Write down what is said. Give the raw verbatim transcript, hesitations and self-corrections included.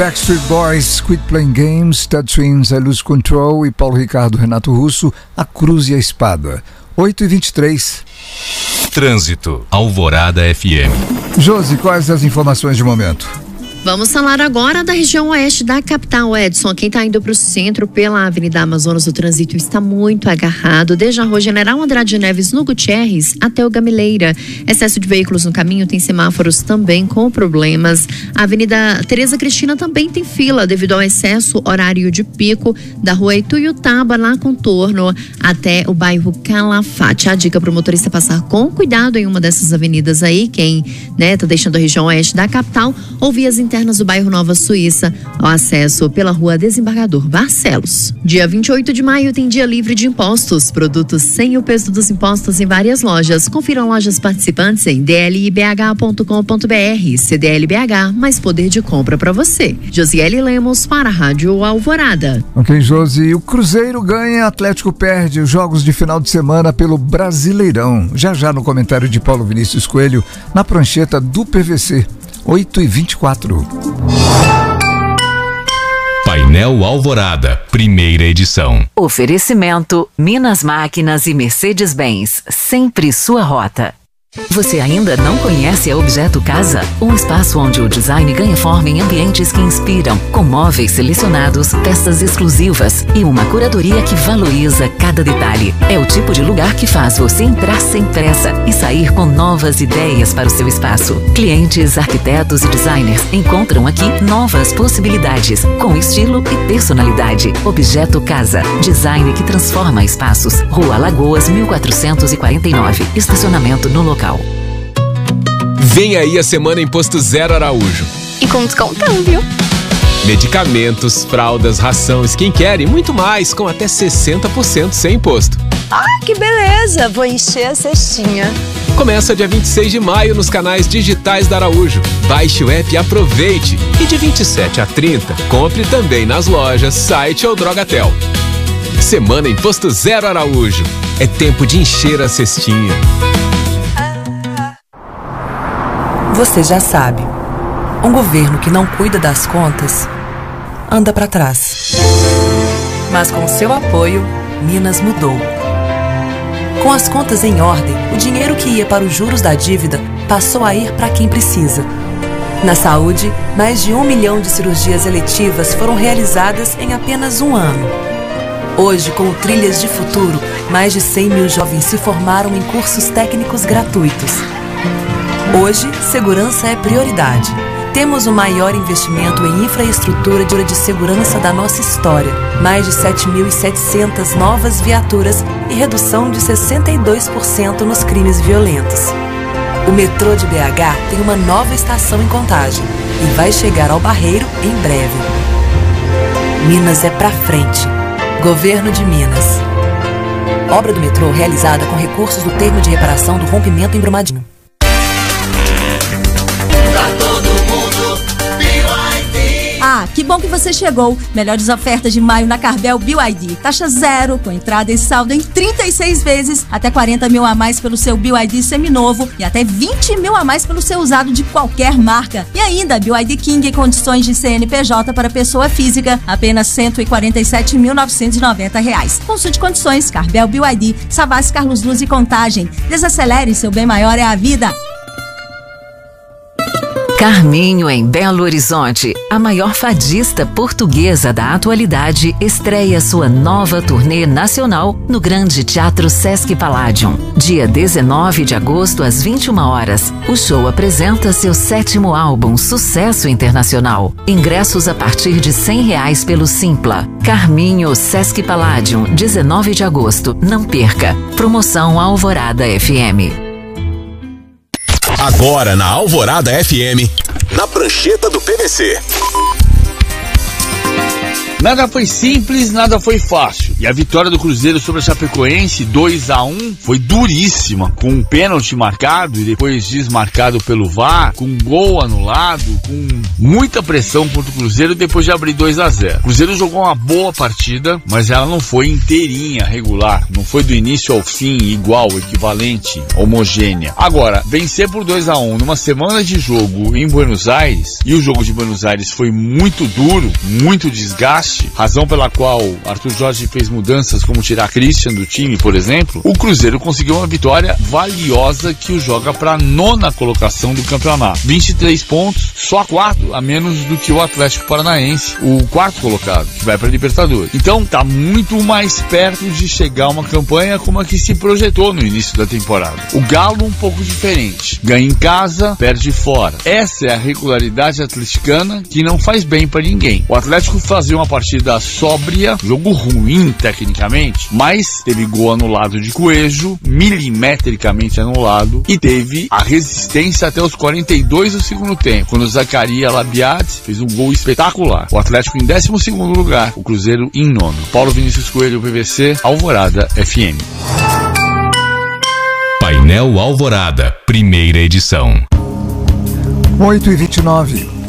Backstreet Boys, Quit Playing Games, Ted Twins, I Lose Control e Paulo Ricardo, Renato Russo, A Cruz e a Espada. oito e vinte e três. Trânsito, Alvorada F M. Josi, quais as informações de momento? Vamos falar agora da região oeste da capital, Edson. Quem está indo para o centro pela Avenida Amazonas, o trânsito está muito agarrado, desde a Rua General Andrade Neves no Gutierrez até o Gamileira. Excesso de veículos no caminho, tem semáforos também com problemas. A Avenida Tereza Cristina também tem fila devido ao excesso horário de pico da Rua Ituiutaba, na contorno até o bairro Calafate. A dica para o motorista passar com cuidado em uma dessas avenidas aí, quem né, tá deixando a região oeste da capital, ou vias internas do bairro Nova Suíça, ao acesso pela Rua Desembargador Barcelos. Dia vinte e oito de maio tem dia livre de impostos, produtos sem o peso dos impostos em várias lojas. Confiram lojas participantes em d l i b h ponto com ponto b r. C D L B H, mais poder de compra para você. Josiele Lemos para a Rádio Alvorada. Ok, Josi, o Cruzeiro ganha, Atlético perde os jogos de final de semana pelo Brasileirão. Já já no comentário de Paulo Vinícius Coelho, na prancheta do P V C. oito e vinte e quatro. Painel Alvorada, primeira edição. Oferecimento Minas Máquinas e Mercedes-Benz, sempre sua rota. Você ainda não conhece a Objeto Casa? Um espaço onde o design ganha forma em ambientes que inspiram, com móveis selecionados, peças exclusivas e uma curadoria que valoriza cada detalhe. É o tipo de lugar que faz você entrar sem pressa e sair com novas ideias para o seu espaço. Clientes, arquitetos e designers encontram aqui novas possibilidades, com estilo e personalidade. Objeto Casa, design que transforma espaços. Rua Alagoas, mil quatrocentos e quarenta e nove, estacionamento no local. Vem aí a semana Imposto Zero Araújo. E com descontão, viu? Medicamentos, fraldas, ração, skincare e muito mais, com até sessenta por cento sem imposto. Ah, que beleza! Vou encher a cestinha. Começa dia vinte e seis de maio nos canais digitais da Araújo. Baixe o app e aproveite. E de vinte e sete a trinta, compre também nas lojas, site ou Drogatel. Semana Imposto Zero Araújo. É tempo de encher a cestinha. Você já sabe, um governo que não cuida das contas anda para trás. Mas com seu apoio, Minas mudou. Com as contas em ordem, o dinheiro que ia para os juros da dívida passou a ir para quem precisa. Na saúde, mais de um milhão de cirurgias eletivas foram realizadas em apenas um ano. Hoje, com o Trilhas de Futuro, mais de cem mil jovens se formaram em cursos técnicos gratuitos. Hoje, segurança é prioridade. Temos o maior investimento em infraestrutura de segurança da nossa história. Mais de sete mil e setecentas novas viaturas e redução de sessenta e dois por cento nos crimes violentos. O metrô de B H tem uma nova estação em Contagem e vai chegar ao Barreiro em breve. Minas é pra frente. Governo de Minas. Obra do metrô realizada com recursos do termo de reparação do rompimento em Brumadinho. Ah, que bom que você chegou. Melhores ofertas de maio na Carvel B Y D. Taxa zero, com entrada e saldo em trinta e seis vezes, até quarenta mil a mais pelo seu B Y D seminovo e até vinte mil a mais pelo seu usado de qualquer marca. E ainda, B Y D King em condições de C N P J para pessoa física, apenas cento e quarenta e sete mil novecentos e noventa reais. Consulte condições, Carvel B Y D, Savassi, Carlos Luz e Contagem. Desacelere, seu bem maior é a vida. Carminho em Belo Horizonte, a maior fadista portuguesa da atualidade, estreia sua nova turnê nacional no Grande Teatro Sesc Palladium. Dia dezenove de agosto, às vinte e uma horas, o show apresenta seu sétimo álbum, Sucesso Internacional. Ingressos a partir de cem reais pelo Simpla. Carminho Sesc Palladium, dezenove de agosto. Não perca. Promoção Alvorada F M. Agora na Alvorada F M, na prancheta do P V C. Nada foi simples, nada foi fácil. E a vitória do Cruzeiro sobre a Chapecoense, dois a um, foi duríssima, com um pênalti marcado e depois desmarcado pelo V A R, com um gol anulado, com muita pressão contra o Cruzeiro depois de abrir dois a zero. O Cruzeiro jogou uma boa partida, mas ela não foi inteirinha, regular. Não foi do início ao fim, igual, equivalente, homogênea. Agora, vencer por dois a um numa semana de jogo em Buenos Aires, e o jogo de Buenos Aires foi muito duro, muito desgaste, razão pela qual Arthur Jorge fez mudanças como tirar Christian do time, por exemplo, o Cruzeiro conseguiu uma vitória valiosa que o joga para a nona colocação do campeonato. vinte e três pontos, só quatro a menos do que o Atlético Paranaense, o quarto colocado, que vai para a Libertadores. Então, tá muito mais perto de chegar a uma campanha como a que se projetou no início da temporada. O Galo um pouco diferente. Ganha em casa, perde fora. Essa é a regularidade atleticana que não faz bem para ninguém. O Atlético fazia uma partida sóbria, jogo ruim tecnicamente, mas teve gol anulado de Coelho, milimetricamente anulado, e teve a resistência até os quarenta e dois do segundo tempo, quando o Zaccaria Labiat fez um gol espetacular. O Atlético em décimo segundo lugar, o Cruzeiro em nono. Paulo Vinícius Coelho, P V C, Alvorada F M. Painel Alvorada, primeira edição. oito e vinte e nove.